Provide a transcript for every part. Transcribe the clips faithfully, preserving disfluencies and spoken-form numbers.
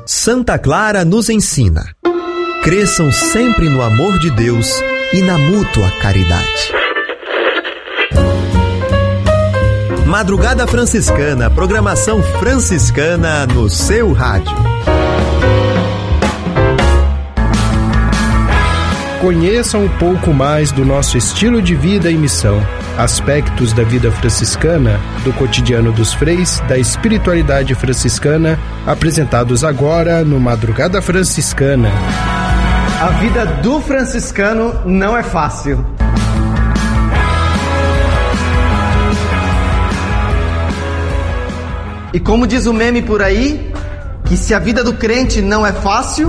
Santa Clara nos ensina: cresçam sempre no amor de Deus e na mútua caridade. Madrugada Franciscana, programação franciscana no seu rádio. Conheça um pouco mais do nosso estilo de vida e missão, aspectos da vida franciscana, do cotidiano dos freis, da espiritualidade franciscana, apresentados agora no Madrugada Franciscana. A vida do franciscano não é fácil. E como diz o meme por aí, que se a vida do crente não é fácil,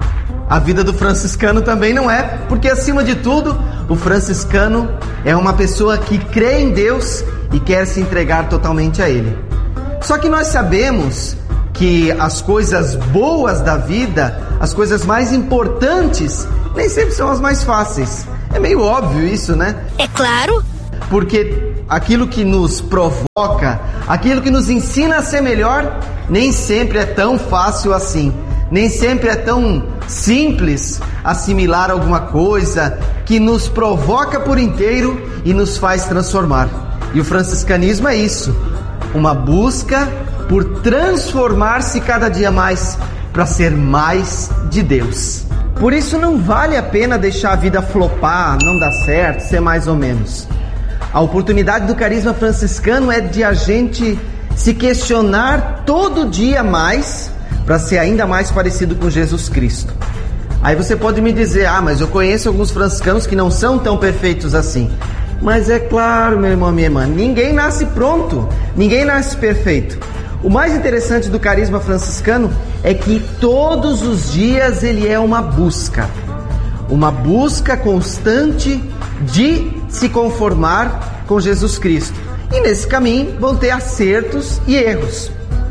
a vida do franciscano também não é, porque acima de tudo, o franciscano é uma pessoa que crê em Deus e quer se entregar totalmente a Ele. Só que nós sabemos que as coisas boas da vida, as coisas mais importantes, nem sempre são as mais fáceis. É meio óbvio isso, né? É claro. Porque aquilo que nos provoca, aquilo que nos ensina a ser melhor, nem sempre é tão fácil assim. Nem sempre é tão simples assimilar alguma coisa que nos provoca por inteiro e nos faz transformar. E o franciscanismo é isso, uma busca por transformar-se cada dia mais para ser mais de Deus. Por isso não vale a pena deixar a vida flopar, não dar certo, ser mais ou menos. A oportunidade do carisma franciscano é de a gente se questionar todo dia mais para ser ainda mais parecido com Jesus Cristo. Aí você pode me dizer: ah, mas eu conheço alguns franciscanos que não são tão perfeitos assim. Mas é claro, meu irmão, minha irmã, ninguém nasce pronto, ninguém nasce perfeito. O mais interessante do carisma franciscano é que todos os dias ele é uma busca, uma busca constante de se conformar com Jesus Cristo. E nesse caminho vão ter acertos e erros.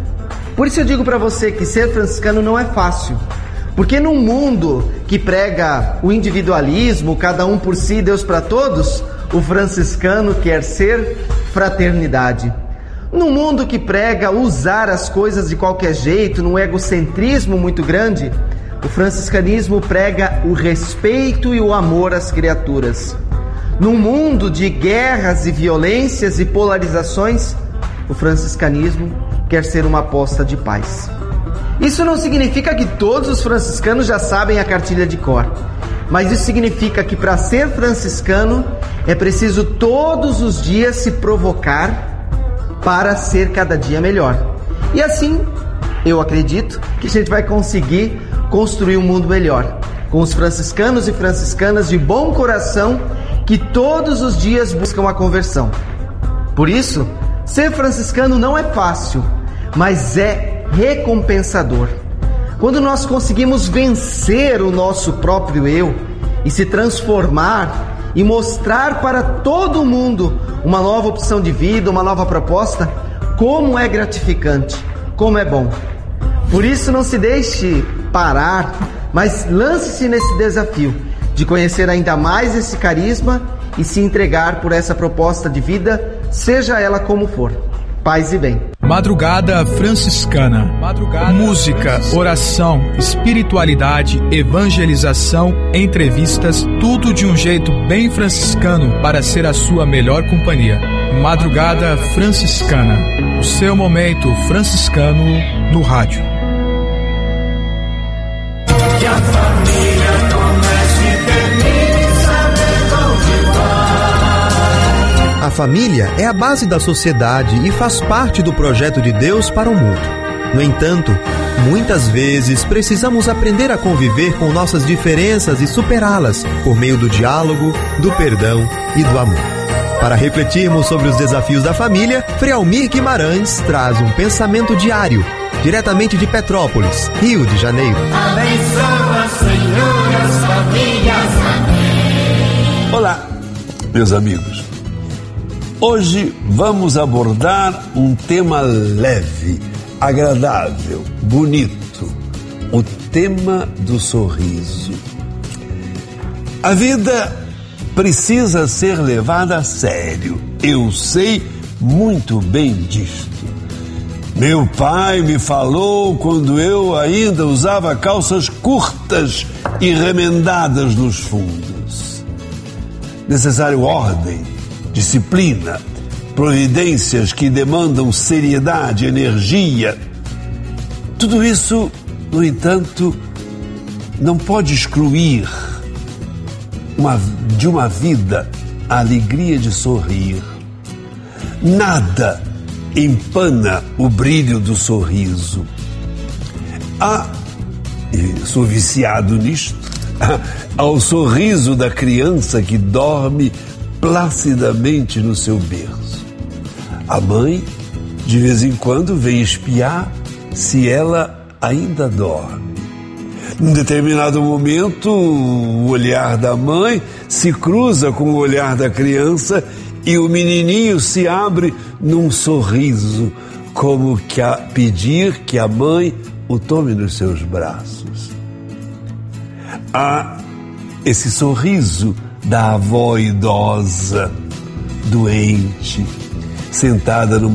Por isso eu digo para você que ser franciscano não é fácil, porque num mundo que prega o individualismo, cada um por si, Deus para todos, o franciscano quer ser fraternidade. Num mundo que prega usar as coisas de qualquer jeito, num egocentrismo muito grande, o franciscanismo prega o respeito e o amor às criaturas. Num mundo de guerras e violências e polarizações, o franciscanismo quer ser uma aposta de paz. Isso não significa que todos os franciscanos já sabem a cartilha de cor, mas isso significa que para ser franciscano é preciso todos os dias se provocar para ser cada dia melhor. E assim, eu acredito que a gente vai conseguir construir um mundo melhor, com os franciscanos e franciscanas de bom coração que todos os dias buscam a conversão. Por isso, ser franciscano não é fácil, mas é recompensador. Quando nós conseguimos vencer o nosso próprio eu e se transformar e mostrar para todo mundo uma nova opção de vida, uma nova proposta, como é gratificante, como é bom. Por isso não se deixe parar, mas lance-se nesse desafio de conhecer ainda mais esse carisma e se entregar por essa proposta de vida, seja ela como for. Paz e bem. Madrugada Franciscana. Madrugada Música, franciscana. Oração, espiritualidade, evangelização, entrevistas, tudo de um jeito bem franciscano para ser a sua melhor companhia. Madrugada Franciscana. O seu momento franciscano no rádio. Que a família comece e termine sabendo onde vai. A família é a base da sociedade e faz parte do projeto de Deus para o mundo. No entanto, muitas vezes precisamos aprender a conviver com nossas diferenças e superá-las por meio do diálogo, do perdão e do amor. Para refletirmos sobre os desafios da família, Frei Almir Guimarães traz um pensamento diário, diretamente de Petrópolis, Rio de Janeiro. Abençoa, Senhor, as famílias. Amém. Olá, meus amigos. Hoje vamos abordar um tema leve, agradável, bonito, o tema do sorriso. A vida precisa ser levada a sério, eu sei muito bem disto. Meu pai me falou quando eu ainda usava calças curtas e remendadas nos fundos. Necessário ordem, disciplina, providências que demandam seriedade, energia. Tudo isso, no entanto, não pode excluir uma, de uma vida a alegria de sorrir. Nada empana o brilho do sorriso. Ah, sou viciado nisto, ao sorriso da criança que dorme placidamente no seu berço. A mãe, de vez em quando, vem espiar se ela ainda dorme. Num determinado momento, o olhar da mãe se cruza com o olhar da criança e o menininho se abre num sorriso, como que a pedir que a mãe o tome nos seus braços. Há esse sorriso da avó idosa, doente, sentada no